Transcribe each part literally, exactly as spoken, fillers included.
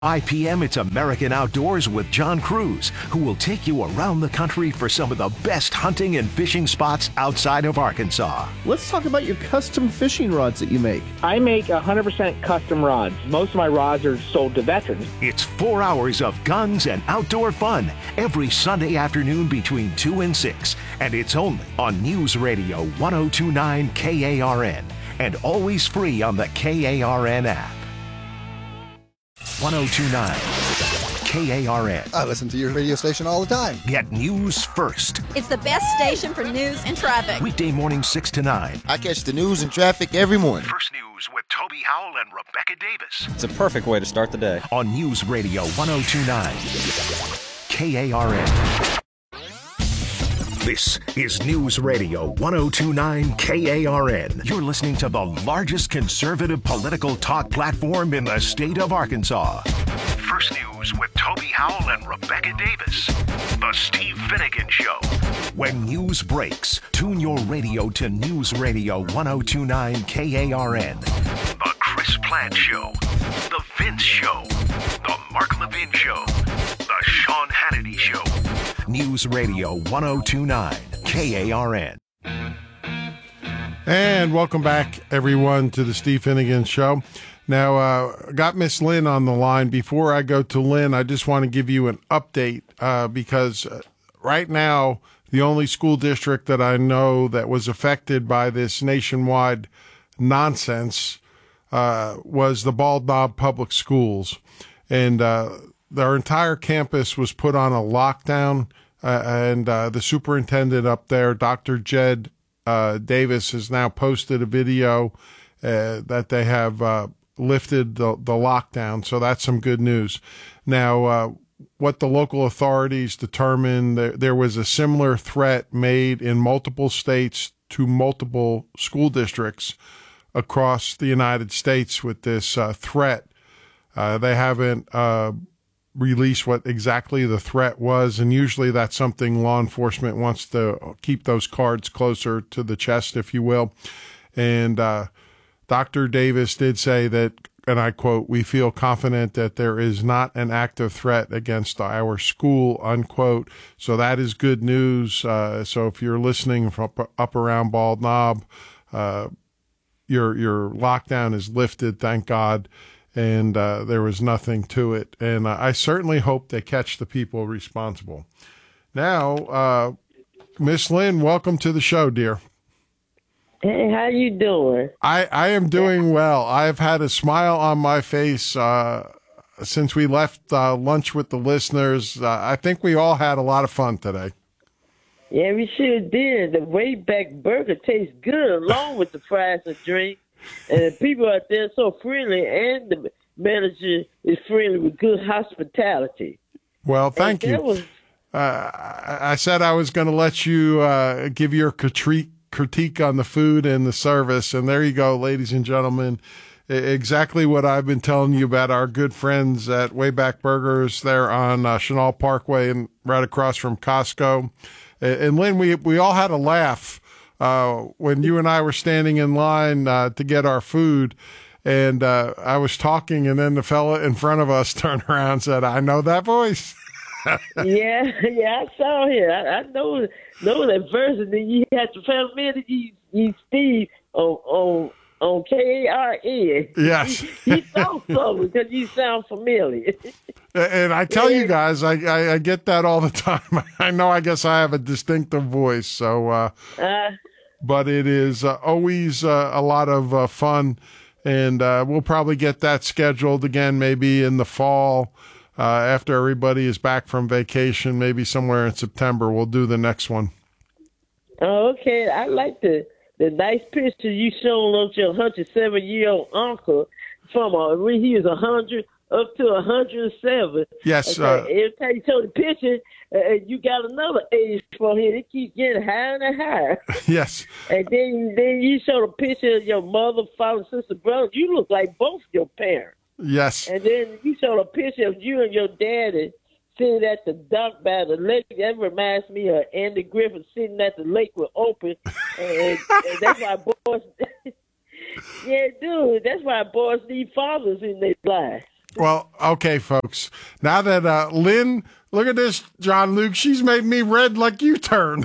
five p.m. It's American Outdoors with John Cruz, who will take you around the country for some of the best hunting and fishing spots outside of Arkansas. Let's talk about your custom fishing rods that you make. I make one hundred percent custom rods. Most of my rods are sold to veterans. It's four hours of guns and outdoor fun every Sunday afternoon between two and six. And it's only on News Radio one oh two point nine K A R N and always free on the K A R N app. one oh two point nine K A R N. I listen to your radio station all the time. Get news first. It's the best station for news and traffic. Weekday mornings six to nine. I catch the news and traffic every morning. First News with Toby Howell and Rebecca Davis. It's a perfect way to start the day. On News Radio one oh two point nine K A R N. This is News Radio one oh two point nine K A R N. You're listening to the largest conservative political talk platform in the state of Arkansas. First News with Toby Howell and Rebecca Davis. The Steve Finnegan Show. When news breaks, tune your radio to News Radio one oh two point nine K A R N. The Chris Plant Show. The Vince Show. The Mark Levin Show. The Sean Hannity Show. News Radio one oh two point nine K A R N. And welcome back, everyone, to the Steve Finnegan Show. Now, uh, got Miss Lynn on the line. Before I go to Lynn, I just want to give you an update uh, because uh, right now, the only school district that I know that was affected by this nationwide nonsense uh, was the Bald Knob Public Schools. And uh, their entire campus was put on a lockdown. Uh, and uh, the superintendent up there, Doctor Jed uh, Davis, has now posted a video uh, that they have uh, lifted the, the lockdown. So that's some good news. Now, uh, what the local authorities determined, there, there was a similar threat made in multiple states to multiple school districts across the United States with this uh, threat. Uh, they haven't uh, released what exactly the threat was, and usually that's something law enforcement wants to keep those cards closer to the chest, if you will. And uh, Doctor Davis did say that, and I quote, "We feel confident that there is not an active threat against our school," unquote. So that is good news. Uh, so if you're listening from up, up around Bald Knob, uh, your your lockdown is lifted, thank God. And uh, there was nothing to it. And uh, I certainly hope they catch the people responsible. Now, uh, Miss Lynn, welcome to the show, dear. Hey, how you doing? I, I am doing well. I've had a smile on my face uh, since we left uh, lunch with the listeners. Uh, I think we all had a lot of fun today. Yeah, we sure did. The Wayback Burger tastes good along with the fries and drink. And the people out there are so friendly, and the manager is friendly with good hospitality. Well, thank and you. Was, uh, I said I was going to let you uh, give your critique, critique on the food and the service, and there you go, ladies and gentlemen. Exactly what I've been telling you about our good friends at Wayback Burgers there on uh, Chenal Parkway and right across from Costco. And Lynn, we we all had a laugh Uh, when you and I were standing in line uh, to get our food, and uh, I was talking, and then the fella in front of us turned around and said, "I know that voice." yeah, yeah, I saw him. I, I know know that person. Then you had to tell me that you, you Steve on on on K A R N. Yes, he, he thought so because you sound familiar. And I tell you guys, I, I I get that all the time. I know. I guess I have a distinctive voice, so. Uh, uh But it is uh, always uh, a lot of uh, fun, and uh, we'll probably get that scheduled again maybe in the fall uh, after everybody is back from vacation, maybe somewhere in September. We'll do the next one. Oh, okay. I like the, the nice picture you showed of your one hundred seven year old uncle from uh, when he was one hundred up to one hundred seven. Yes. Okay. Uh, every time you show the picture, uh, you got another age for him. It keeps getting higher and higher. Yes. And then then you show the picture of your mother, father, sister, brother. You look like both your parents. Yes. And then you show a picture of you and your daddy sitting at the dock by the lake. That reminds me of Andy Griffith sitting at the lake with Oprah. and, and that's why boys... yeah, dude, that's why boys need fathers in their lives. Well, okay, folks. Now that uh, Lynn, look at this, John Luke. She's made me red like you turn.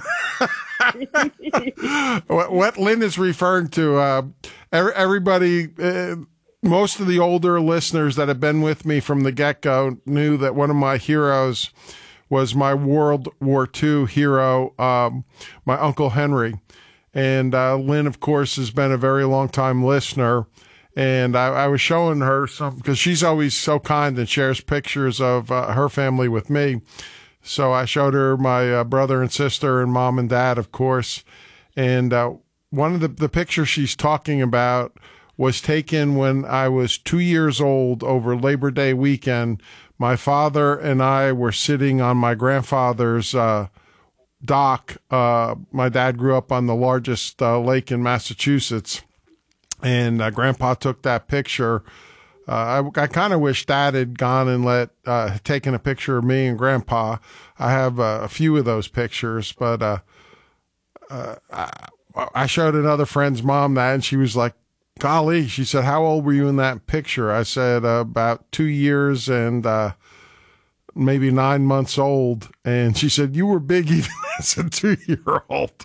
what, what Lynn is referring to, uh, everybody, uh, most of the older listeners that have been with me from the get-go knew that one of my heroes was my World War Two hero, um, my Uncle Henry. And uh, Lynn, of course, has been a very long-time listener. And I, I was showing her some, because she's always so kind and shares pictures of uh, her family with me. So I showed her my uh, brother and sister and mom and dad, of course. And uh, one of the, the pictures she's talking about was taken when I was two years old over Labor Day weekend. My father and I were sitting on my grandfather's uh, dock. Uh, my dad grew up on the largest uh, lake in Massachusetts. And uh, Grandpa took that picture. Uh, I, I kind of wish Dad had gone and let uh, taken a picture of me and Grandpa. I have uh, a few of those pictures, but uh, uh, I, I showed another friend's mom that, and she was like, "Golly," she said, "How old were you in that picture?" I said, uh, "About two years and uh, maybe nine months old." And she said, "You were big even as a two-year-old."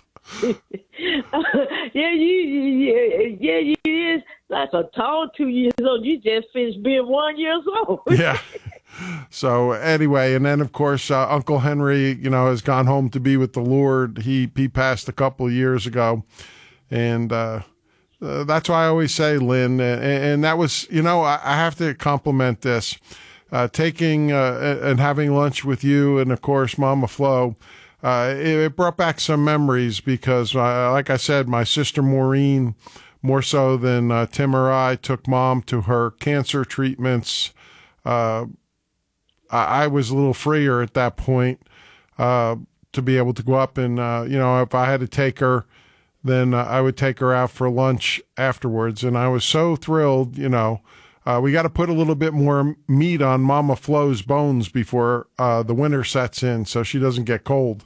yeah, you, yeah, yeah, you is like a tall two years old. You just finished being one years old. Yeah. So anyway, and then of course uh, Uncle Henry, you know, has gone home to be with the Lord. He he passed a couple of years ago, and uh, uh, that's why I always say, Lynn, and, and that was, you know, I, I have to compliment this, uh, taking uh, and having lunch with you, and of course Mama Flo. Uh, it, it brought back some memories because, uh, like I said, my sister Maureen, more so than uh, Tim or I, took Mom to her cancer treatments. Uh, I, I was a little freer at that point uh, to be able to go up and, uh, you know, if I had to take her, then uh, I would take her out for lunch afterwards. And I was so thrilled, you know. Uh, we got to put a little bit more meat on Mama Flo's bones before uh, the winter sets in so she doesn't get cold.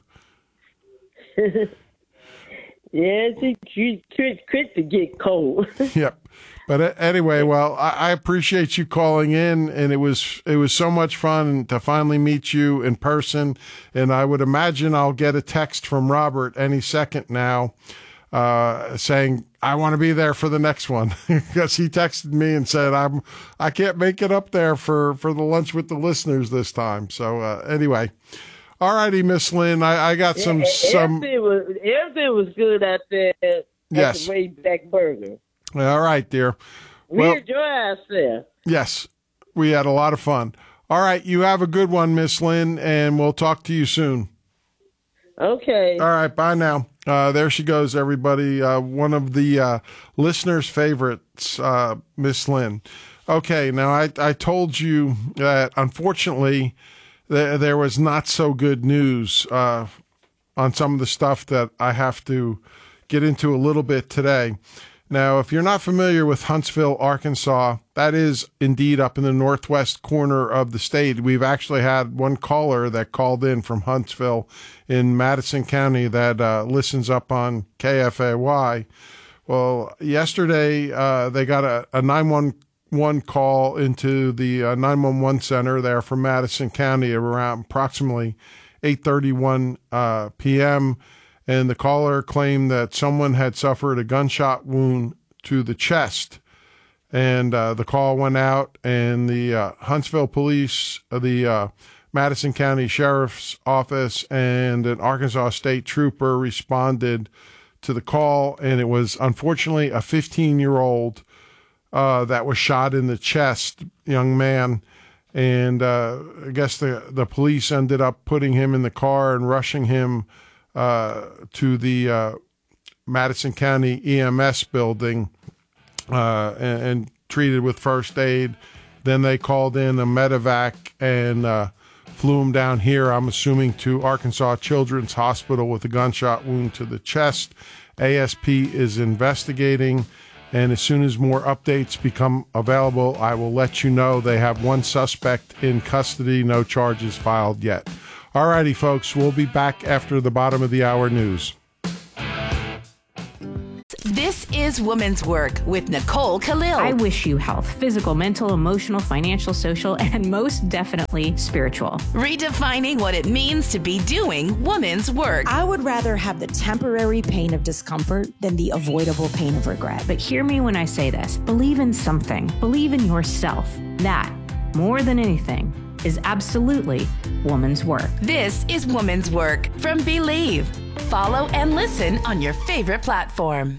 Yeah, she quick, quick to get cold. Yep. But uh, anyway, well, I, I appreciate you calling in, and it was it was so much fun to finally meet you in person. And I would imagine I'll get a text from Robert any second now uh, saying, I want to be there for the next one, because he texted me and said, I'm, I can't make it up there for, for the lunch with the listeners this time. So uh, anyway. All righty, Miss Lynn. I, I got some, yeah, some. Everything was, everything was good out there at yes. the Wayback Burger. All right, dear. We well, enjoy ourselves. Yes, we had a lot of fun. All right, you have a good one, Miss Lynn, and we'll talk to you soon. Okay. All right, bye now. Uh, there she goes, everybody. Uh, one of the uh, listeners' favorites, uh, Miss Lynn. Okay, now I, I told you that unfortunately th- there was not so good news uh, on some of the stuff that I have to get into a little bit today. Now, if you're not familiar with Huntsville, Arkansas, that is indeed up in the northwest corner of the state. We've actually had one caller that called in from Huntsville in Madison County that uh, listens up on K F A Y. Well, yesterday uh, they got a, a nine one one call into the uh, nine one one center there from Madison County around approximately eight thirty-one uh, p.m., and the caller claimed that someone had suffered a gunshot wound to the chest. And uh, the call went out, and the uh, Huntsville Police, uh, the uh, Madison County Sheriff's Office, and an Arkansas State Trooper responded to the call. And it was unfortunately a fifteen-year-old uh, that was shot in the chest, young man. And uh, I guess the, the police ended up putting him in the car and rushing him Uh, to the uh, Madison County E M S building uh, and, and treated with first aid. Then they called in a medevac and uh, flew him down here, I'm assuming, to Arkansas Children's Hospital with a gunshot wound to the chest. A S P is investigating, and as soon as more updates become available, I will let you know. They have one suspect in custody, no charges filed yet. All righty, folks, we'll be back after the bottom of the hour news. This is Woman's Work with Nicole Khalil. I wish you health, physical, mental, emotional, financial, social, and most definitely spiritual. Redefining what it means to be doing woman's work. I would rather have the temporary pain of discomfort than the avoidable pain of regret. But hear me when I say this. Believe in something. Believe in yourself. That, more than anything, is absolutely woman's work. This is Woman's Work from Believe. Follow and listen on your favorite platform.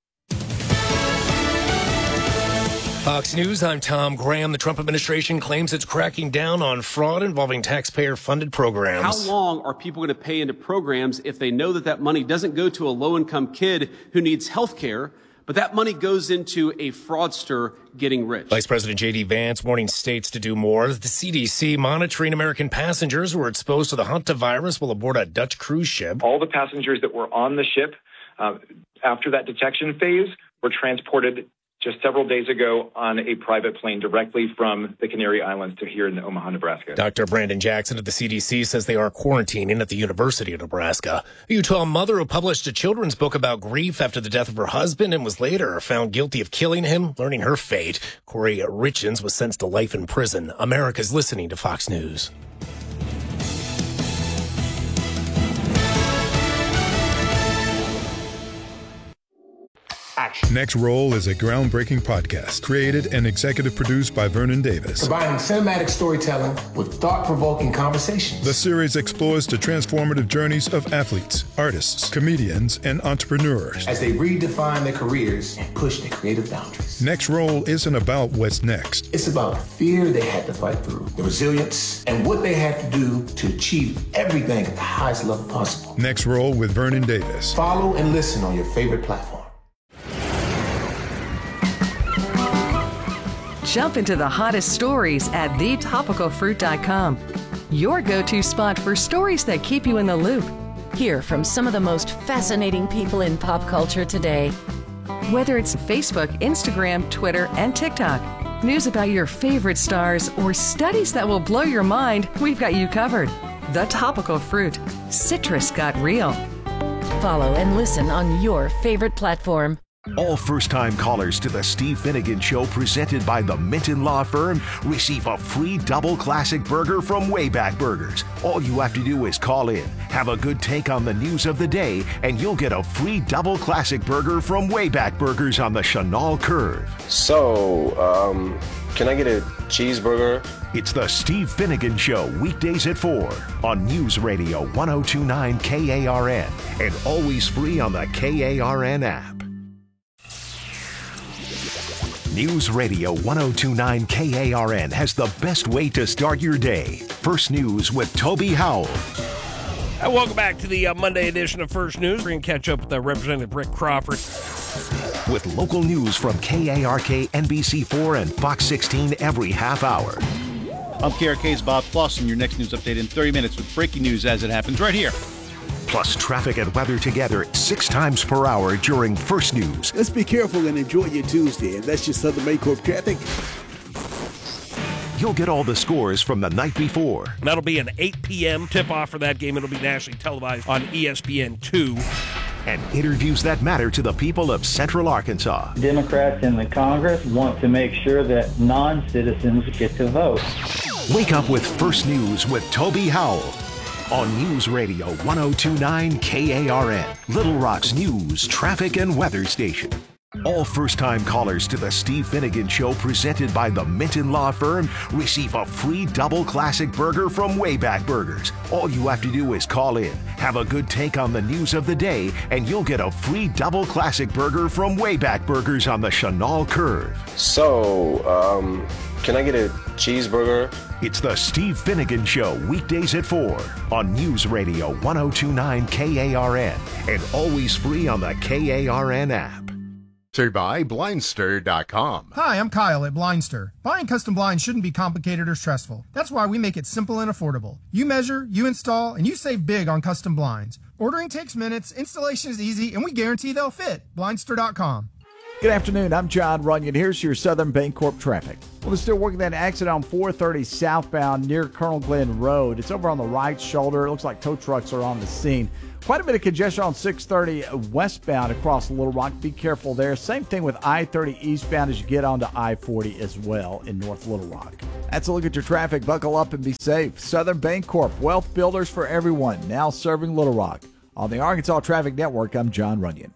Fox News, I'm Tom Graham. The Trump administration claims it's cracking down on fraud involving taxpayer-funded programs. How long are people going to pay into programs if they know that that money doesn't go to a low-income kid who needs health care, but that money goes into a fraudster getting rich? Vice President J D Vance warning states to do more. The C D C monitoring American passengers who were exposed to the hantavirus while aboard a Dutch cruise ship. All the passengers that were on the ship uh, after that detection phase were transported just several days ago on a private plane directly from the Canary Islands to here in Omaha, Nebraska. Doctor Brandon Jackson at the C D C says they are quarantining at the University of Nebraska. A Utah mother who published a children's book about grief after the death of her husband and was later found guilty of killing him, learning her fate. Corey Richens was sentenced to life in prison. America's listening to Fox News. Action. Next Roll is a groundbreaking podcast created and executive produced by Vernon Davis. Combining cinematic storytelling with thought-provoking conversations. The series explores the transformative journeys of athletes, artists, comedians, and entrepreneurs as they redefine their careers and push their creative boundaries. Next Roll isn't about what's next. It's about the fear they had to fight through, the resilience, and what they had to do to achieve everything at the highest level possible. Next Roll with Vernon Davis. Follow and listen on your favorite platform. Jump into the hottest stories at the topical fruit dot com. Your go-to spot for stories that keep you in the loop. Hear from some of the most fascinating people in pop culture today. Whether it's Facebook, Instagram, Twitter, and TikTok, news about your favorite stars, or studies that will blow your mind, we've got you covered. The Topical Fruit. Citrus got real. Follow and listen on your favorite platform. All first-time callers to the Steve Finnegan Show presented by the Minton Law Firm receive a free double classic burger from Wayback Burgers. All you have to do is call in, have a good take on the news of the day, and you'll get a free double classic burger from Wayback Burgers on the Chenal Curve. So, um, can I get a cheeseburger? It's the Steve Finnegan Show, weekdays at four on News Radio one oh two point nine K A R N and always free on the K A R N app. News Radio one oh two point nine K A R N has the best way to start your day. First News with Toby Howell. And welcome back to the uh, Monday edition of First News. We're going to catch up with uh, Representative Rick Crawford. With local news from K A R K, N B C four, and Fox sixteen every half hour. I'm K R K's Bob Clausen. Your next news update in thirty minutes with breaking news as it happens right here. Plus traffic and weather together six times per hour during First News. Let's be careful and enjoy your Tuesday. And that's just Southern Maine Corp traffic. You'll get all the scores from the night before. That'll be an eight p.m. tip-off for that game. It'll be nationally televised on E S P N two. And interviews that matter to the people of Central Arkansas. Democrats in the Congress want to make sure that non-citizens get to vote. Wake up with First News with Toby Howell on News Radio one oh two point nine K A R N, Little Rock's news, traffic, and weather station. All first-time callers to the Steve Finnegan Show presented by the Minton Law Firm receive a free double classic burger from Wayback Burgers. All you have to do is call in, have a good take on the news of the day, and you'll get a free double classic burger from Wayback Burgers on the Chenal Curve. So, um, can I get a cheeseburger? It's the Steve Finnegan Show, weekdays at four on News Radio one oh two point nine K A R N and always free on the K A R N app. By Blindster dot com. Hi, I'm Kyle at Blindster. Buying custom blinds shouldn't be complicated or stressful. That's why we make it simple and affordable. You measure, you install, and you save big on custom blinds. Ordering takes minutes, installation is easy, and we guarantee they'll fit. Blindster dot com. Good afternoon. I'm John Runyon. Here's your Southern Bancorp traffic. Well, they're still working that accident on four thirty southbound near Colonel Glenn Road. It's over on the right shoulder. It looks like tow trucks are on the scene. Quite a bit of congestion on six thirty westbound across Little Rock. Be careful there. Same thing with I thirty eastbound as you get onto I forty as well in North Little Rock. That's a look at your traffic. Buckle up and be safe. Southern Bancorp, wealth builders for everyone, now serving Little Rock. On the Arkansas Traffic Network, I'm John Runyon.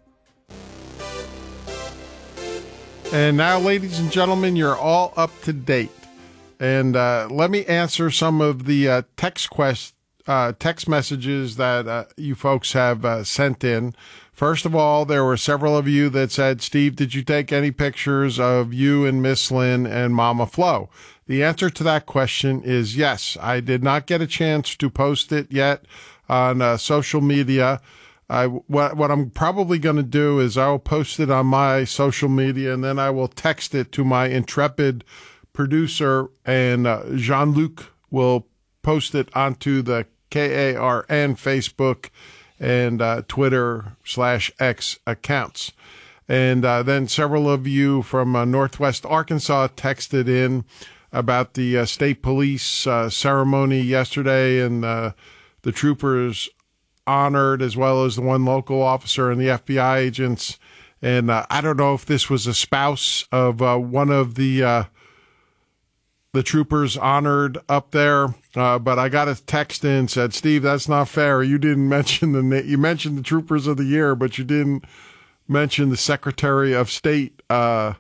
And now, ladies and gentlemen, you're all up to date. And uh, let me answer some of the uh, text quest, uh, text messages that uh, you folks have uh, sent in. First of all, there were several of you that said, Steve, did you take any pictures of you and Miss Lynn and Mama Flo? The answer to that question is yes. I did not get a chance to post it yet on uh, social media. I, what, what I'm probably going to do is I will post it on my social media, and then I will text it to my intrepid producer, and uh, Jean-Luc will post it onto the K A R N Facebook and uh, Twitter slash X accounts. And uh, then several of you from uh, Northwest Arkansas texted in about the uh, state police uh, ceremony yesterday, and uh, the troopers honored, as well as the one local officer and the F B I agents. And uh, I don't know if this was a spouse of uh, one of the uh, the troopers honored up there, uh, but I got a text in, said, Steve, that's not fair. You didn't mention the na- you mentioned the troopers of the year, but you didn't mention the Secretary of State uh,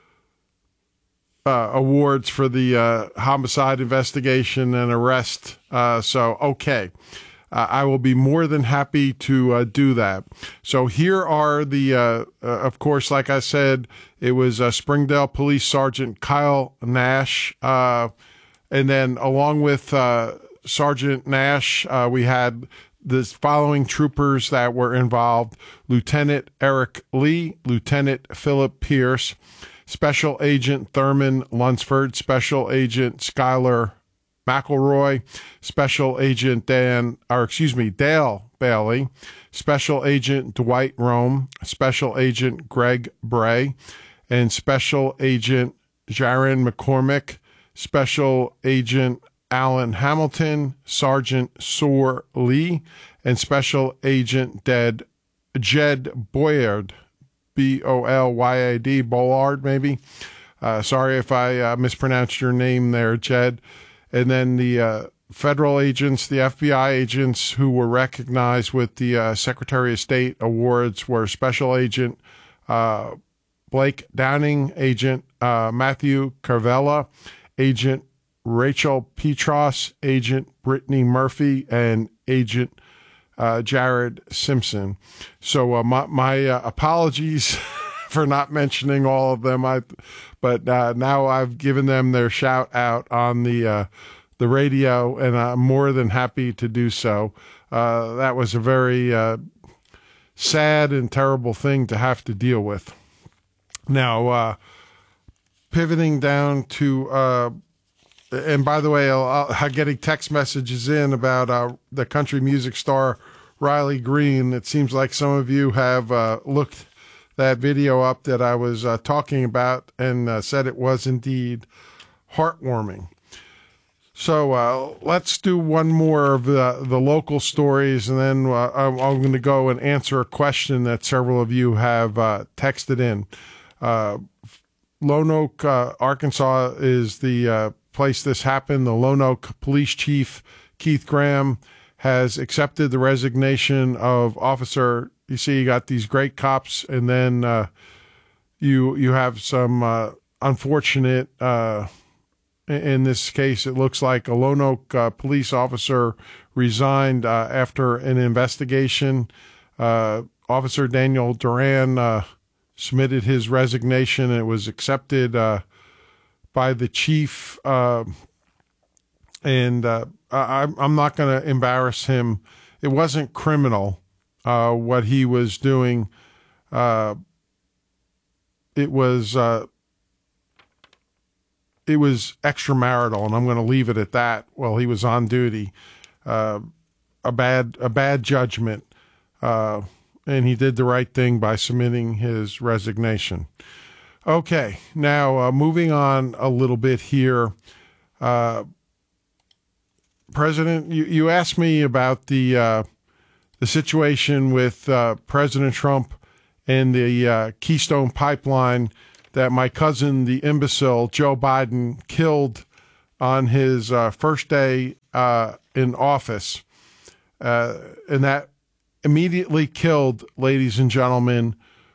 uh, awards for the uh, homicide investigation and arrest. Uh, so, okay. Uh, I will be more than happy to uh, do that. So here are the, uh, uh, of course, like I said, it was uh, Springdale Police Sergeant Kyle Nash. Uh, and then along with uh, Sergeant Nash, uh, we had the following troopers that were involved: Lieutenant Eric Lee, Lieutenant Philip Pierce, Special Agent Thurman Lunsford, Special Agent Skylar McElroy, Special Agent Dan, or excuse me, Dale Bailey, Special Agent Dwight Rome, Special Agent Greg Bray, and Special Agent Jaron McCormick, Special Agent Alan Hamilton, Sergeant Soar Lee, and Special Agent Ded, Jed Boyard, B O L Y A D, Bollard maybe. Uh, sorry if I uh, mispronounced your name there, Jed. And then the uh, federal agents, the F B I agents who were recognized with the uh, Secretary of State awards were Special Agent uh, Blake Downing, Agent uh, Matthew Carvella, Agent Rachel Petros, Agent Brittany Murphy, and Agent uh, Jared Simpson. So uh, my, my uh, apologies for not mentioning all of them. I, but uh, now I've given them their shout out on the uh, the radio, and I'm more than happy to do so. Uh, that was a very uh, sad and terrible thing to have to deal with. Now, uh, pivoting down to, uh, and by the way, I'll, I'm getting text messages in about uh, the country music star Riley Green. It seems like some of you have uh, looked that video up that I was uh, talking about and uh, said it was indeed heartwarming. So uh, let's do one more of the, the local stories, and then uh, I'm, I'm going to go and answer a question that several of you have uh, texted in. Uh, Lone Oak, uh, Arkansas is the uh, place this happened. The Lone Oak Police Chief, Keith Graham, has accepted the resignation of Officer. You see, you got these great cops, and then uh, you you have some uh, unfortunate. Uh, in this case, it looks like a Lone Oak uh, police officer resigned uh, after an investigation. Uh, Officer Daniel Duran uh, submitted his resignation, and it was accepted uh, by the chief. Uh, and uh, I, I'm not going to embarrass him. It wasn't criminal. Uh, what he was doing, uh, it was uh, it was extramarital, and I'm going to leave it at that. While he was on duty, uh, a bad a bad judgment, uh, and he did the right thing by submitting his resignation. Okay, now uh, moving on a little bit here. Uh, President, you, you asked me about the uh, the situation with uh, President Trump and the uh, Keystone Pipeline that my cousin, the imbecile Joe Biden, killed on his uh, first day uh, in office. Uh, and that immediately killed, ladies and gentlemen,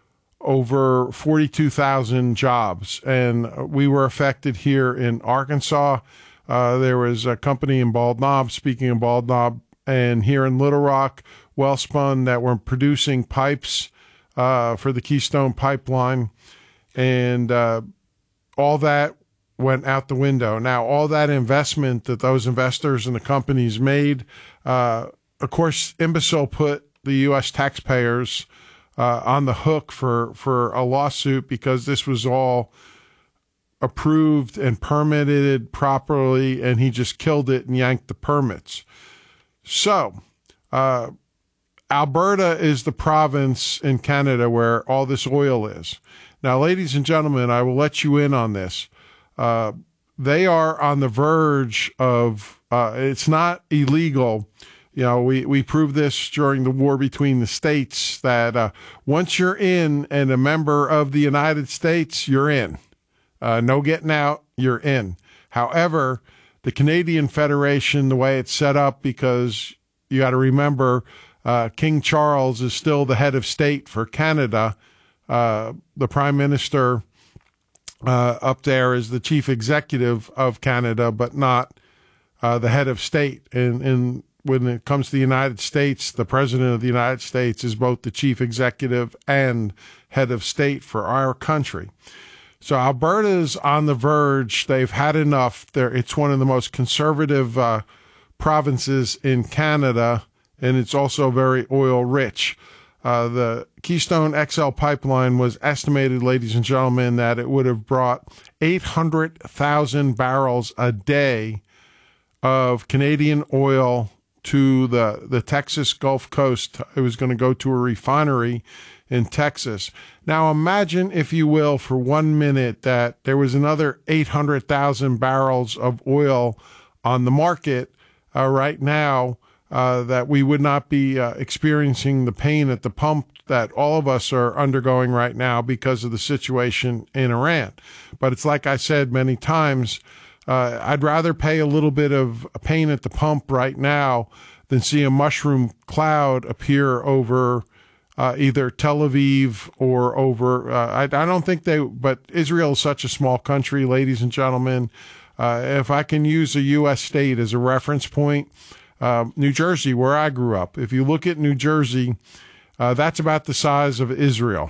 over forty-two thousand jobs. And we were affected here in Arkansas. Uh, there was a company in Bald Knob, speaking of Bald Knob, and here in Little Rock, Wellspun, that were producing pipes uh, for the Keystone Pipeline. And uh, all that went out the window. Now, all that investment that those investors and the companies made, uh, of course, imbecile put the U S taxpayers uh, on the hook for, for a lawsuit because this was all approved and permitted properly, and he just killed it and yanked the permits. So, uh, Alberta is the province in Canada where all this oil is. Now, ladies and gentlemen, I will let you in on this. Uh, they are on the verge of, uh, it's not illegal. You know, we, we proved this during the war between the states that uh, once you're in and a member of the United States, you're in. Uh, no getting out, you're in. However, the Canadian Federation, the way it's set up, because you got to remember, uh, King Charles is still the head of state for Canada. Uh, the Prime Minister uh, up there is the chief executive of Canada, but not uh, the head of state. And, and when it comes to the United States, the President of the United States is both the chief executive and head of state for our country. So Alberta's on the verge. They've had enough. They're, it's one of the most conservative uh, provinces in Canada, and it's also very oil rich. Uh, the Keystone X L pipeline was estimated, ladies and gentlemen, that it would have brought eight hundred thousand barrels a day of Canadian oil to the, the Texas Gulf Coast. It was going to go to a refinery in Texas. Now imagine, if you will, for one minute that there was another eight hundred thousand barrels of oil on the market uh, right now, uh, that we would not be uh, experiencing the pain at the pump that all of us are undergoing right now because of the situation in Iran. But it's like I said many times, uh, I'd rather pay a little bit of pain at the pump right now than see a mushroom cloud appear over Uh, either Tel Aviv or over, uh, I, I don't think they, but Israel is such a small country, ladies and gentlemen. Uh, if I can use a U S state as a reference point, uh, New Jersey, where I grew up, if you look at New Jersey, uh, that's about the size of Israel.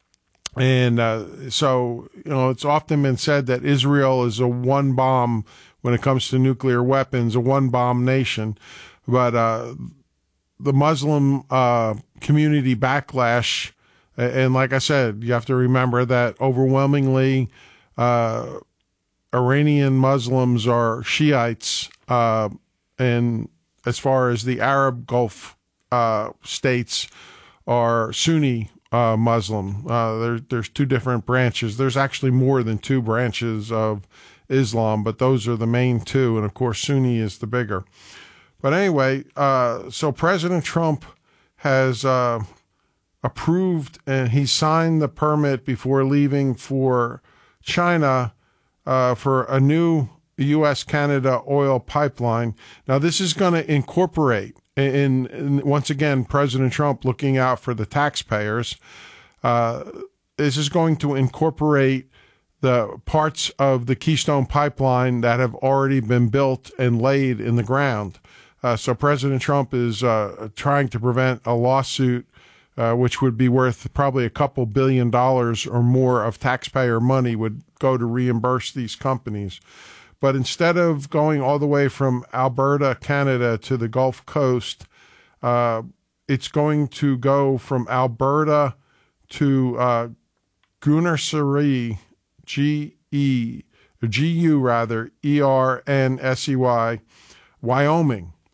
And uh, so, you know, it's often been said that Israel is a one bomb when it comes to nuclear weapons, a one bomb nation. But, uh, the Muslim uh, community backlash, and like I said, you have to remember that overwhelmingly uh, Iranian Muslims are Shiites, uh, and as far as the Arab Gulf uh, states are Sunni uh, Muslim. Uh, there, there's two different branches. There's actually more than two branches of Islam, but those are the main two, and of course Sunni is the bigger. But anyway, uh, so President Trump has uh, approved, and he signed the permit before leaving for China uh, for a new U S Canada oil pipeline. Now, this is going to incorporate, in, in once again, President Trump looking out for the taxpayers. Uh, this is going to incorporate the parts of the Keystone Pipeline that have already been built and laid in the ground. Uh, so President Trump is uh, trying to prevent a lawsuit, uh, which would be worth probably a couple billion dollars or more of taxpayer money would go to reimburse these companies. But instead of going all the way from Alberta, Canada to the Gulf Coast, uh, it's going to go from Alberta to uh, Gunnersey, G E, G U rather, E R N S E Y, Wyoming.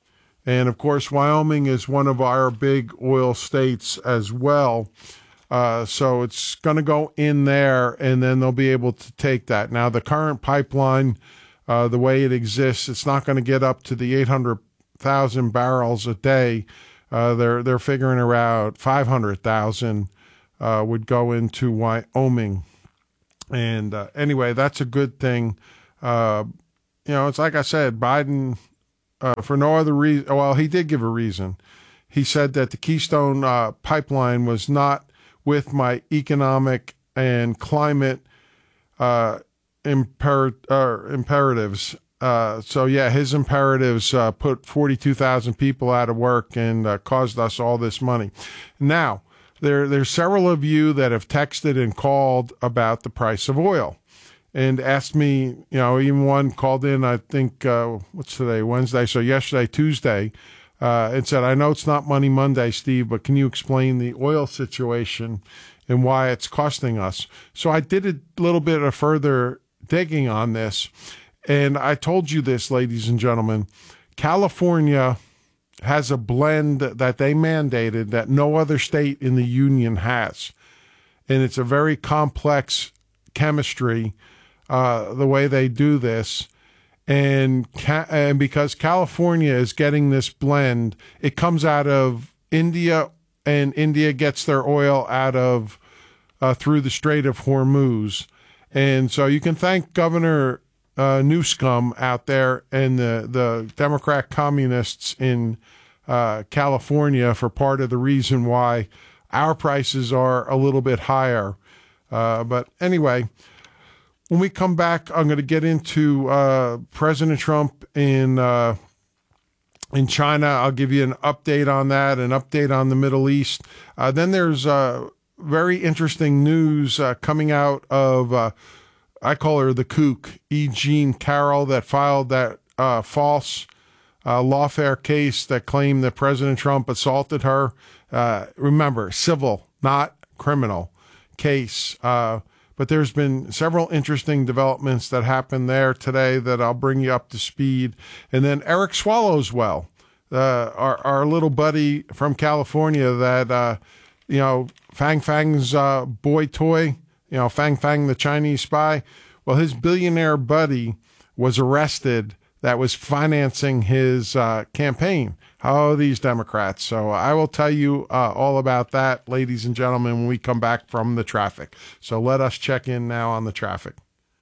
And of course, Wyoming is one of our big oil states as well. Uh, so it's going to go in there, and then they'll be able to take that. Now, the current pipeline, uh, the way it exists, it's not going to get up to the eight hundred thousand barrels a day. Uh, they're they're figuring around five hundred thousand uh, would go into Wyoming. And uh, anyway, that's a good thing. Uh, you know, it's like I said, Biden, uh, for no other reason, well, he did give a reason. He said that the Keystone uh, pipeline was not with my economic and climate uh, imper- uh, imperatives. Uh, so, yeah, his imperatives uh, put forty-two thousand people out of work and uh, caused us all this money. Now, there there's several of you that have texted and called about the price of oil and asked me, you know, even one called in, I think, uh, what's today, Wednesday, so yesterday, Tuesday, Uh, and said, I know it's not Money Monday, Steve, but can you explain the oil situation and why it's costing us? So I did a little bit of further digging on this, and I told you this, ladies and gentlemen. California has a blend that they mandated that no other state in the union has, and it's a very complex chemistry, uh, the way they do this. And and because California is getting this blend, it comes out of India, and India gets their oil out of uh, through the Strait of Hormuz. And so you can thank Governor uh, Newsom out there and the, the Democrat communists in uh, California for part of the reason why our prices are a little bit higher. Uh, but anyway, when we come back, I'm going to get into uh, President Trump in uh, in China. I'll give you an update on that, an update on the Middle East. Uh, then there's uh, very interesting news uh, coming out of, uh, I call her the kook, E. Jean Carroll, that filed that uh, false uh, lawfare case that claimed that President Trump assaulted her. Uh, remember, civil, not criminal case. Uh But there's been several interesting developments that happened there today that I'll bring you up to speed. And then Eric Swallowswell, uh, our, our little buddy from California that, uh, you know, Fang Fang's uh, boy toy, you know, Fang Fang, the Chinese spy. Well, his billionaire buddy was arrested that was financing his uh, campaign. Oh, these Democrats. So I will tell you uh, all about that, ladies and gentlemen, when we come back from the traffic. So let us check in now on the traffic.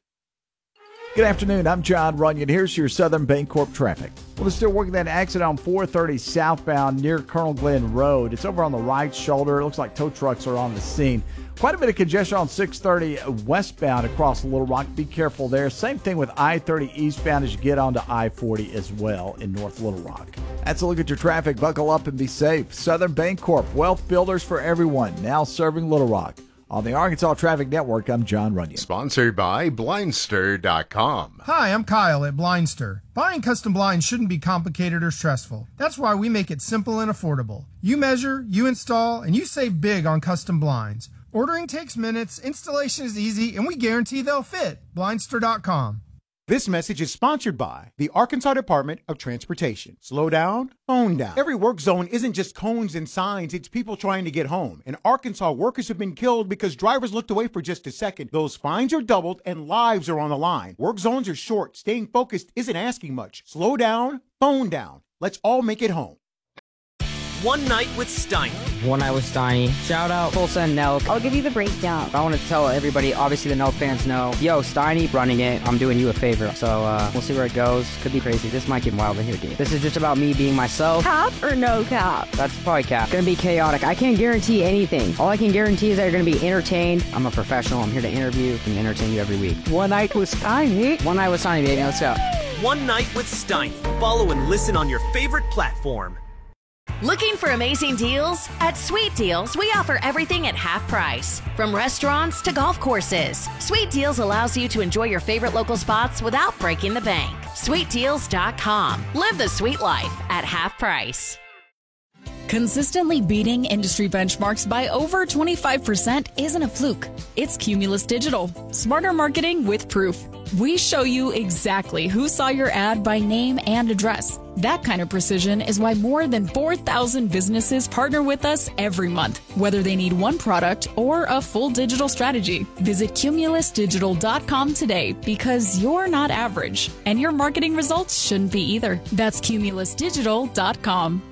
Good afternoon. I'm John Runyon. Here's your Southern Bancorp traffic. Well, they're still working that accident on four thirty southbound near Colonel Glenn Road. It's over on the right shoulder. It looks like tow trucks are on the scene. Quite a bit of congestion on six thirty westbound across Little Rock. Be careful there. Same thing with I thirty eastbound as you get onto I forty as well in North Little Rock. That's a look at your traffic. Buckle up and be safe. Southern Bancorp, wealth builders for everyone, now serving Little Rock. On the Arkansas Traffic Network, I'm John Runyon. Sponsored by Blindster dot com. Hi, I'm Kyle at Blindster. Buying custom blinds shouldn't be complicated or stressful. That's why we make it simple and affordable. You measure, you install, and you save big on custom blinds. Ordering takes minutes, installation is easy, and we guarantee they'll fit. Blindster dot com. This message is sponsored by the Arkansas Department of Transportation. Slow down, phone down. Every work zone isn't just cones and signs, it's people trying to get home. In Arkansas, workers have been killed because drivers looked away for just a second. Those fines are doubled and lives are on the line. Work zones are short. Staying focused isn't asking much. Slow down, phone down. Let's all make it home. One Night with Steiny. One Night with Steiny. Shout out Tulsa and Nelk. I'll give you the breakdown. I want to tell everybody, obviously the Nelk fans know, yo, Steiny running it, I'm doing you a favor. So uh, we'll see where it goes. Could be crazy. This might get wild in here, dude. This is just about me being myself. Cap or no cap? That's probably cap. Gonna be chaotic. I can't guarantee anything. All I can guarantee is that you're gonna be entertained. I'm a professional. I'm here to interview and entertain you every week. One Night with Steiny. One Night with Steiny, baby. Let's go. One Night with Steiny. Follow and listen on your favorite platform. Looking for amazing deals? At Sweet Deals, we offer everything at half price. From restaurants to golf courses, Sweet Deals allows you to enjoy your favorite local spots without breaking the bank. sweet deals dot com. Live the sweet life at half price. Consistently beating industry benchmarks by over twenty-five percent isn't a fluke. It's Cumulus Digital. Smarter marketing with proof. We show you exactly who saw your ad by name and address. That kind of precision is why more than four thousand businesses partner with us every month, whether they need one product or a full digital strategy. Visit Cumulus Digital dot com today because you're not average, and your marketing results shouldn't be either. That's Cumulus Digital dot com.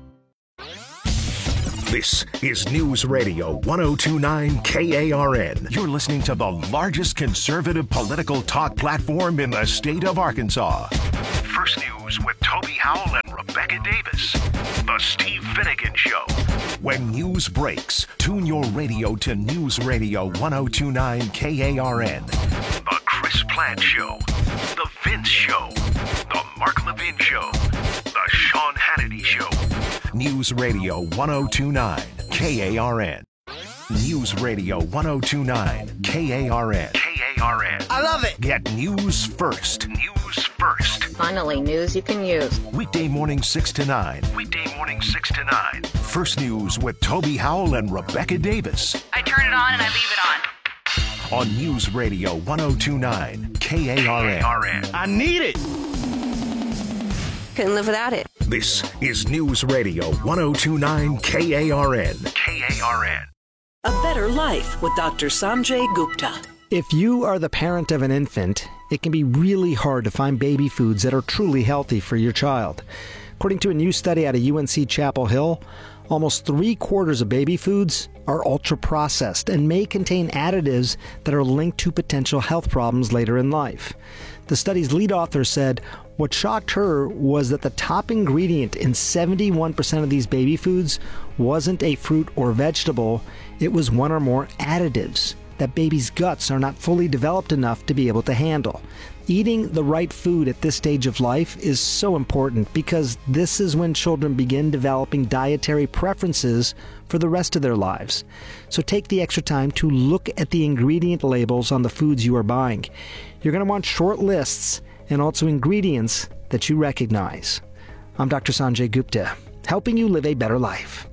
This is News Radio one oh two point nine K A R N. You're listening to the largest conservative political talk platform in the state of Arkansas. First News with Toby Howell and Rebecca Davis. The Steve Finnegan Show. When news breaks, tune your radio to News Radio one oh two point nine K A R N. The Chris Plant Show. The Vince Show. The Mark Levin Show. The Sean Hannity Show. News Radio one oh two point nine K A R N. News Radio one oh two point nine K A R N. K A R N. I love it. Get news first. News first. Finally, news you can use. Weekday morning six to nine. Weekday morning six to nine. First News with Toby Howell and Rebecca Davis. I turn it on and I leave it on. On News Radio one oh two point nine K A R N. K A R N. I need it. Couldn't live without it. This is News Radio one oh two point nine K A R N. K A R N. A Better Life with Doctor Sanjay Gupta. If you are the parent of an infant, it can be really hard to find baby foods that are truly healthy for your child. According to a new study out of U N C Chapel Hill, almost three quarters of baby foods are ultra-processed and may contain additives that are linked to potential health problems later in life. The study's lead author said what shocked her was that the top ingredient in seventy-one percent of these baby foods wasn't a fruit or vegetable, it was one or more additives that babies' guts are not fully developed enough to be able to handle. Eating the right food at this stage of life is so important because this is when children begin developing dietary preferences for the rest of their lives. So take the extra time to look at the ingredient labels on the foods you are buying. You're going to want short lists and also ingredients that you recognize. I'm Doctor Sanjay Gupta, helping you live a better life.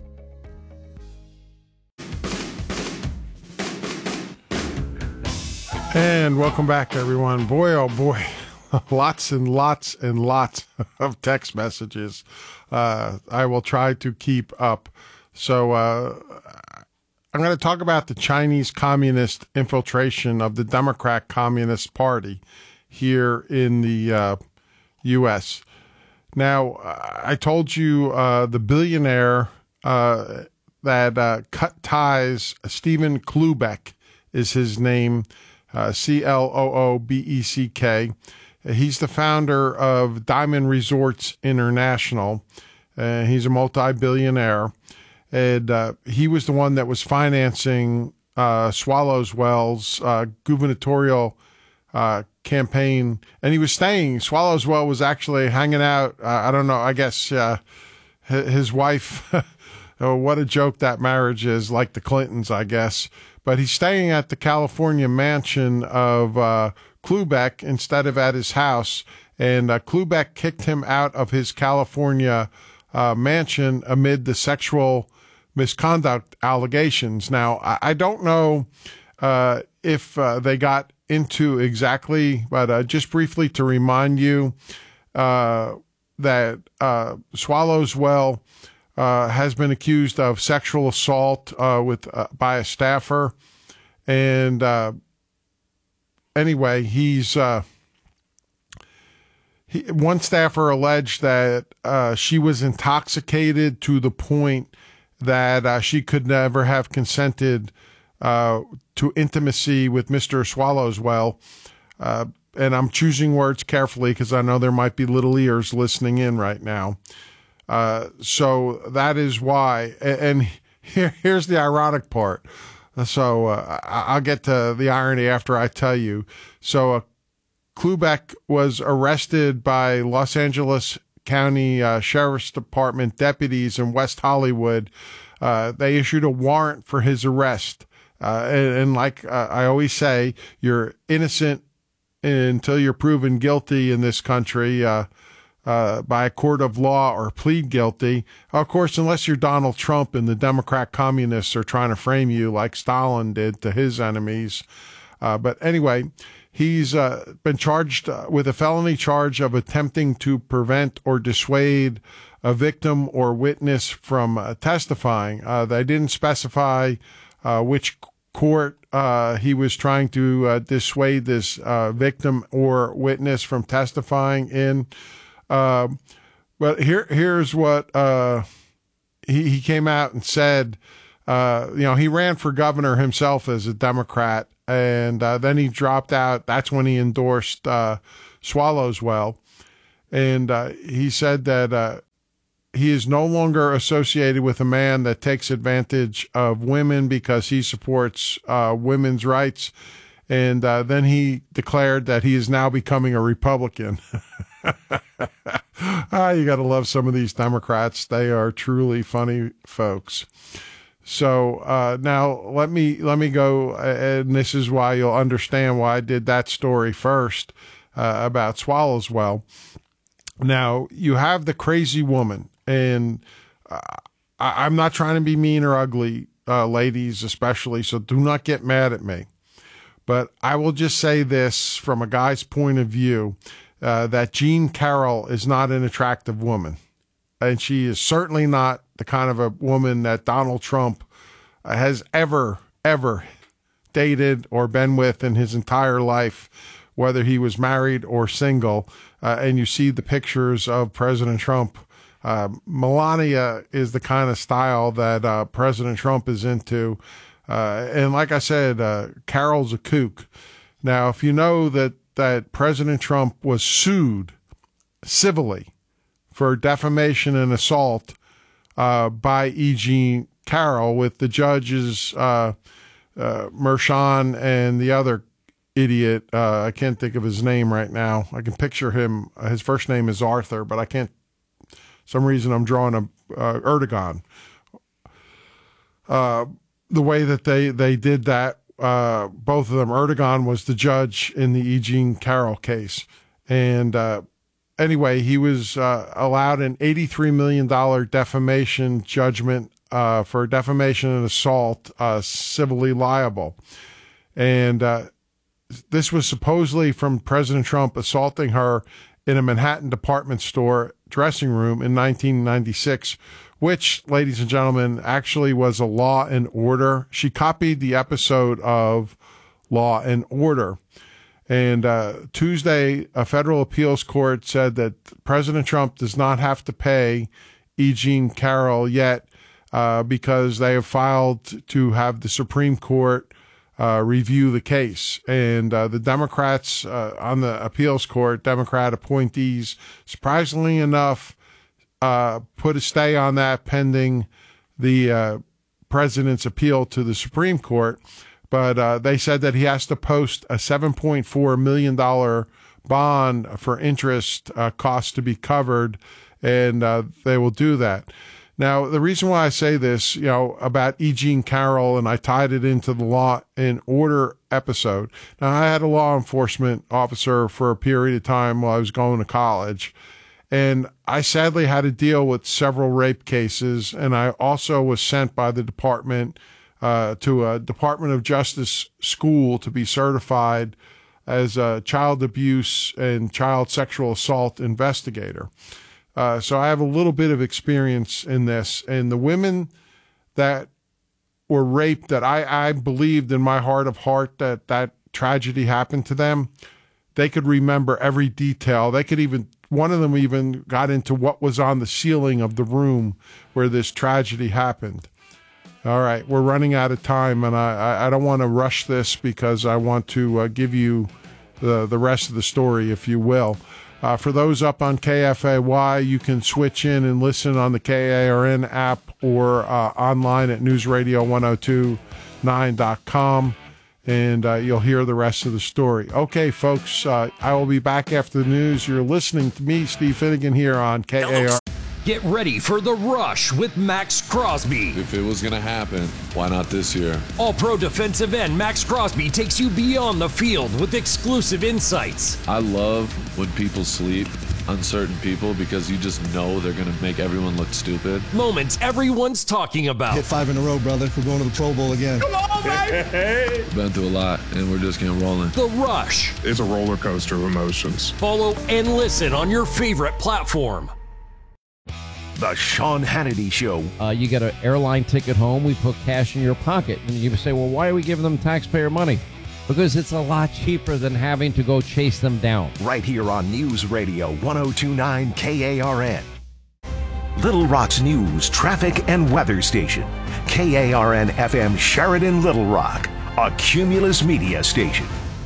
And welcome back, everyone. Boy, oh boy, lots and lots and lots of text messages. Uh, I will try to keep up. So uh, I'm going to talk about the Chinese communist infiltration of the Democrat Communist Party here in the uh, U S. Now, I told you uh, the billionaire uh, that uh, cut ties, Stephen Klubeck is his name. Uh, C L O O B E C K. He's the founder of Diamond Resorts International. Uh, he's a multi-billionaire. And uh, he was the one that was financing uh, Swallowswell's uh, gubernatorial uh, campaign. And he was staying. Swallowswell was actually hanging out. Uh, I don't know, I guess uh, his wife, oh, what a joke that marriage is, like the Clintons, I guess. But he's staying at the California mansion of uh, Klubeck instead of at his house. And uh, Klubeck kicked him out of his California uh, mansion amid the sexual misconduct allegations. Now, I, I don't know uh, if uh, they got into exactly, but uh, just briefly to remind you uh, that uh, Swallowswell Uh, has been accused of sexual assault uh, with uh, by a staffer, and uh, anyway, he's uh, he, one staffer alleged that uh, she was intoxicated to the point that uh, she could never have consented uh, to intimacy with Mister Swallowswell. Uh, and I'm choosing words carefully because I know there might be little ears listening in right now. Uh, so that is why, and, and here, here's the ironic part. So, uh, I'll get to the irony after I tell you. So, uh, Klubeck was arrested by Los Angeles County uh, Sheriff's Department deputies in West Hollywood. Uh, they issued a warrant for his arrest. Uh, and, and like uh, I always say, you're innocent until you're proven guilty in this country. Uh, Uh, by a court of law or plead guilty. Of course, unless you're Donald Trump and the Democrat communists are trying to frame you like Stalin did to his enemies. Uh, but anyway, He's uh, been charged uh, with a felony charge of attempting to prevent or dissuade a victim or witness from uh, testifying. Uh, they didn't specify uh, which court uh, he was trying to uh, dissuade this uh, victim or witness from testifying in. Uh, but here, here's what uh, he, he came out and said. Uh, you know, he ran for governor himself as a Democrat, and uh, then he dropped out. That's when he endorsed uh, Swallowswell. And uh, he said that uh, he is no longer associated with a man that takes advantage of women because he supports uh, women's rights. And uh, then he declared that he is now becoming a Republican. ah, you got to love some of these Democrats. They are truly funny folks. So uh, now let me let me go, and this is why you'll understand why I did that story first uh, about Swallowswell. Now, you have the crazy woman, and uh, I, I'm not trying to be mean or ugly, uh, ladies especially, so do not get mad at me. But I will just say this from a guy's point of view, uh, that Jean Carroll is not an attractive woman. And she is certainly not the kind of a woman that Donald Trump has ever, ever dated or been with in his entire life, whether he was married or single. Uh, and you see the pictures of President Trump. Uh, Melania is the kind of style that uh, President Trump is into. Uh, and like I said, uh, Carol's a kook. Now, if you know that, that President Trump was sued civilly for defamation and assault uh, by E. Jean Carroll, with the judges uh, uh, Merchan and the other idiot. Uh, I can't think of his name right now. I can picture him. His first name is Arthur, but I can't. Some reason I'm drawing a uh, Erdogan. Uh, the way that they they did that, uh, both of them. Erdogan was the judge in the E. Jean Carroll case, and. Uh, Anyway, he was uh, allowed an eighty-three million dollars defamation judgment uh, for defamation and assault, uh, civilly liable. And uh, this was supposedly from President Trump assaulting her in a Manhattan department store dressing room in nineteen ninety-six, which, ladies and gentlemen, actually was a Law and Order. She copied the episode of Law and Order. And uh, Tuesday, a federal appeals court said that President Trump does not have to pay E. Jean Carroll yet uh, because they have filed to have the Supreme Court uh, review the case. And uh, the Democrats uh, on the appeals court, Democrat appointees, surprisingly enough, uh, put a stay on that pending the uh, president's appeal to the Supreme Court. But uh, they said that he has to post a seven point four million dollars bond for interest uh, costs to be covered, and uh, they will do that. Now, the reason why I say this, you know, about E. Jean Carroll, and I tied it into the Law and Order episode. Now, I had a law enforcement officer for a period of time while I was going to college, and I sadly had to deal with several rape cases, and I also was sent by the department Uh, to a Department of Justice school to be certified as a child abuse and child sexual assault investigator. Uh, so I have a little bit of experience in this. And the women that were raped, that I, I believed in my heart of heart that that tragedy happened to them, they could remember every detail. They could even, one of them even got into what was on the ceiling of the room where this tragedy happened. All right, we're running out of time, and I, I don't want to rush this because I want to uh, give you the, the rest of the story, if you will. Uh, for those up on K F A Y, you can switch in and listen on the K A R N app or uh, online at news radio ten twenty-nine dot com, and uh, you'll hear the rest of the story. Okay, folks, uh, I will be back after the news. You're listening to me, Steve Finnegan, here on K A R. Get ready for The Rush with Max Crosby. If it was going to happen, why not this year? All-Pro defensive end Max Crosby takes you beyond the field with exclusive insights. I love when people sleep uncertain people because you just know they're going to make everyone look stupid. Moments everyone's talking about. Hit five in a row, brother. We're going to the Pro Bowl again. Come on, baby! Been through a lot, and we're just getting rolling. The Rush. It's a roller coaster of emotions. Follow and listen on your favorite platform. The Sean Hannity Show. Uh, you get an airline ticket home, we put cash in your pocket. And you say, well, why are we giving them taxpayer money? Because it's a lot cheaper than having to go chase them down. Right here on News Radio one oh two point nine K A R N. Little Rock's news, traffic, and weather station. K A R N F M Sheridan, Little Rock. A Cumulus Media station.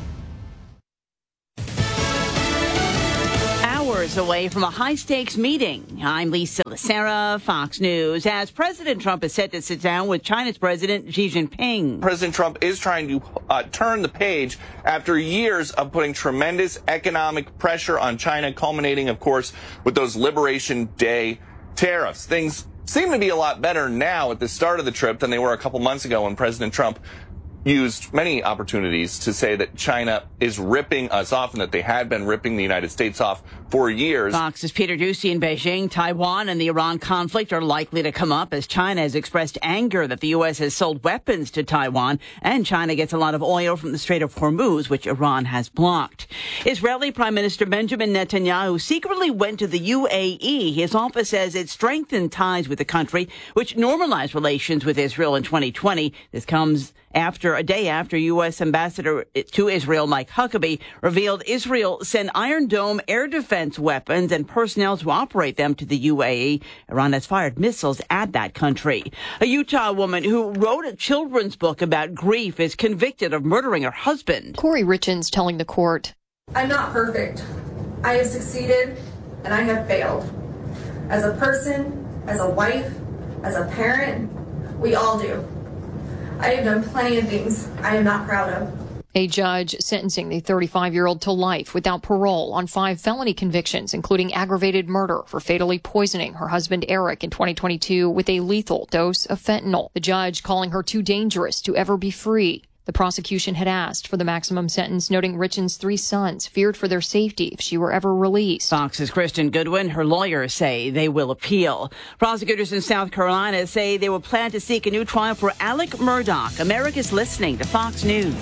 Away from a high-stakes meeting. I'm Lisa Sarah, Fox News. As President Trump is set to sit down with China's President Xi Jinping. President Trump is trying to uh, turn the page after years of putting tremendous economic pressure on China, culminating, of course, with those Liberation Day tariffs. Things seem to be a lot better now at the start of the trip than they were a couple months ago when President Trump used many opportunities to say that China is ripping us off and that they had been ripping the United States off for years. Fox's Peter Doocy in Beijing. Taiwan and the Iran conflict are likely to come up as China has expressed anger that the U S has sold weapons to Taiwan, and China gets a lot of oil from the Strait of Hormuz, which Iran has blocked. Israeli Prime Minister Benjamin Netanyahu secretly went to the U A E. His office says it strengthened ties with the country, which normalized relations with Israel in twenty twenty. This comes after a day after U S Ambassador to Israel Mike Huckabee revealed Israel sent Iron Dome air defense weapons and personnel to operate them to the U A E. Iran has fired missiles at that country. A Utah woman who wrote a children's book about grief is convicted of murdering her husband. Corey Richens telling the court, I'm not perfect. I have succeeded and I have failed. As a person, as a wife, as a parent, we all do. I have done plenty of things I am not proud of. A judge sentencing the thirty-five-year-old to life without parole on five felony convictions, including aggravated murder for fatally poisoning her husband Eric in twenty twenty-two with a lethal dose of fentanyl. The judge calling her too dangerous to ever be free. The prosecution had asked for the maximum sentence, noting Richens' three sons feared for their safety if she were ever released. Fox's Kristen Goodwin, her lawyers say they will appeal. Prosecutors in South Carolina say they will plan to seek a new trial for Alec Murdaugh. America's listening to Fox News.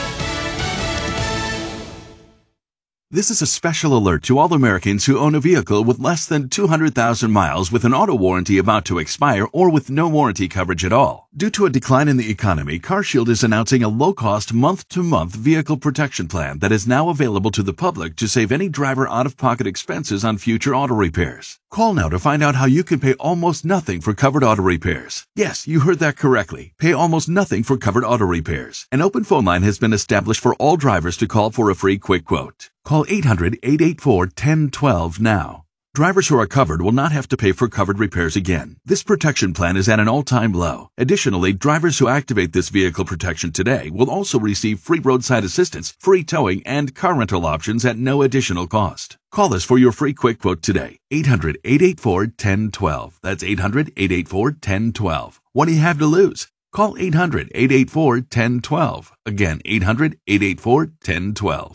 This is a special alert to all Americans who own a vehicle with less than two hundred thousand miles with an auto warranty about to expire or with no warranty coverage at all. Due to a decline in the economy, CarShield is announcing a low-cost month-to-month vehicle protection plan that is now available to the public to save any driver out-of-pocket expenses on future auto repairs. Call now to find out how you can pay almost nothing for covered auto repairs. Yes, you heard that correctly. Pay almost nothing for covered auto repairs. An open phone line has been established for all drivers to call for a free quick quote. Call eight hundred, eight eight four, one zero one two now. Drivers who are covered will not have to pay for covered repairs again. This protection plan is at an all-time low. Additionally, drivers who activate this vehicle protection today will also receive free roadside assistance, free towing, and car rental options at no additional cost. Call us for your free quick quote today. eight hundred, eight eight four, one zero one two. That's eight hundred, eight eight four, one zero one two. What do you have to lose? Call eight hundred, eight eight four, one zero one two. Again, eight hundred, eight eight four, one zero one two.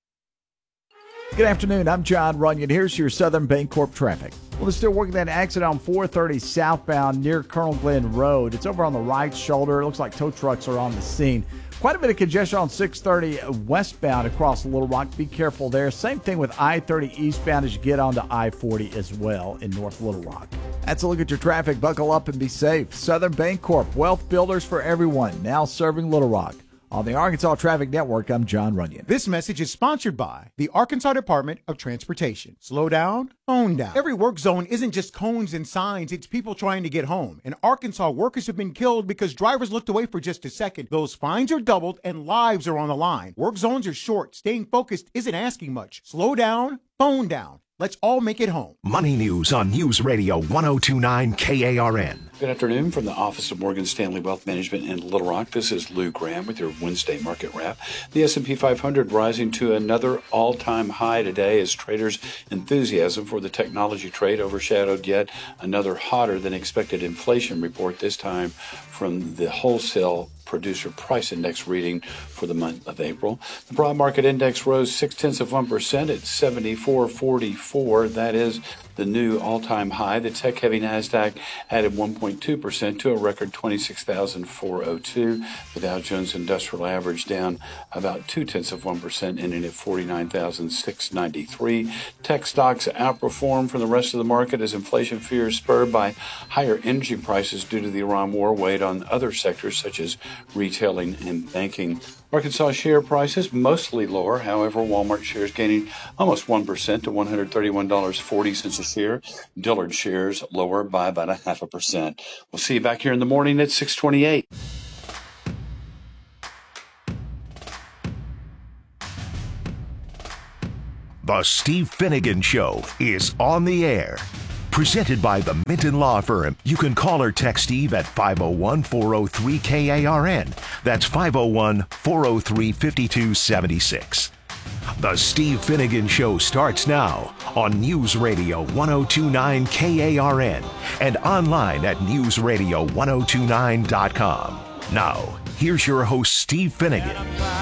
Good afternoon. I'm John Runyon. Here's your Southern Bancorp traffic. Well, they're still working that accident on four thirty southbound near Colonel Glenn Road. It's over on the right shoulder. It looks like tow trucks are on the scene. Quite a bit of congestion on six thirty westbound across Little Rock. Be careful there. Same thing with I thirty eastbound as you get onto I forty as well in North Little Rock. That's a look at your traffic. Buckle up and be safe. Southern Bancorp, wealth builders for everyone, now serving Little Rock. On the Arkansas Traffic Network, I'm John Runyon. This message is sponsored by the Arkansas Department of Transportation. Slow down, phone down. Every work zone isn't just cones and signs, it's people trying to get home. In Arkansas, workers have been killed because drivers looked away for just a second. Those fines are doubled and lives are on the line. Work zones are short. Staying focused isn't asking much. Slow down, phone down. Let's all make it home. Money News on News Radio one oh two point nine K A R N. Good afternoon from the Office of Morgan Stanley Wealth Management in Little Rock. This is Lou Graham with your Wednesday market wrap. The S and P five hundred rising to another all-time high today as traders' enthusiasm for the technology trade overshadowed yet another hotter than expected inflation report, this time from the wholesale producer price index reading for the month of April. The broad market index rose six tenths of one percent at seventy-four forty-four. That is the new all-time high. The tech-heavy NASDAQ added one point two percent to a record twenty-six thousand four hundred two. The Dow Jones Industrial Average down about two tenths of one percent, ending at forty-nine thousand six hundred ninety-three. Tech stocks outperformed from the rest of the market as inflation fears spurred by higher energy prices due to the Iran war weighed on other sectors such as retailing and banking. Arkansas share prices mostly lower. However, Walmart shares gaining almost one percent to one hundred thirty-one dollars and forty cents a share. Dillard shares lower by about a half a percent. We'll see you back here in the morning at six twenty-eight. The Steve Finnegan Show is on the air. Presented by the Minton Law Firm. You can call or text Steve at five oh one, four oh three, K A R N. That's five oh one, four oh three, five two seven six. The Steve Finnegan Show starts now on News Radio ten twenty-nine K A R N and online at news radio ten twenty-nine dot com. Now, here's your host, Steve Finnegan.